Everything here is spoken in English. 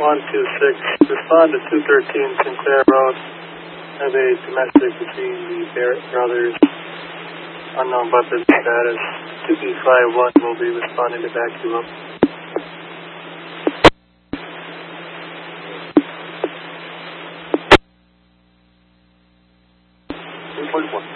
126, respond to 213 Sinclair Road. Have a domestic between the Barrett brothers. Unknown butler status. 2B51 will be responding to back you up. Point 1.